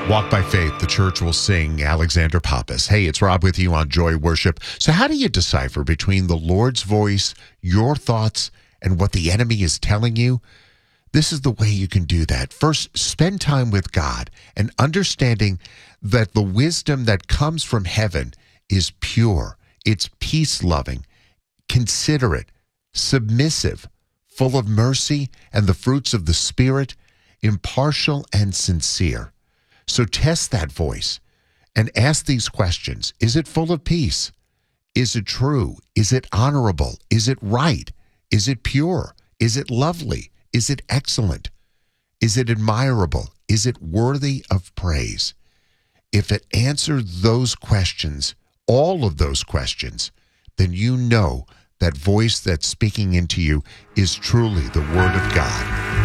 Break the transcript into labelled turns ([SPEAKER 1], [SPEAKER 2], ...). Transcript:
[SPEAKER 1] Walk by Faith, the church will sing Alexander Pappas. Hey, it's Rob with you on Joy Worship. So how do you decipher between the Lord's voice, your thoughts, and what the enemy is telling you? This is the way you can do that. First, spend time with God and understanding that the wisdom that comes from heaven is pure. It's peace-loving, considerate, submissive, full of mercy and the fruits of the Spirit, impartial and sincere. So test that voice and ask these questions. Is it full of peace? Is it true? Is it honorable? Is it right? Is it pure? Is it lovely? Is it excellent? Is it admirable? Is it worthy of praise? If it answers those questions, all of those questions, then you know that voice that's speaking into you is truly the Word of God.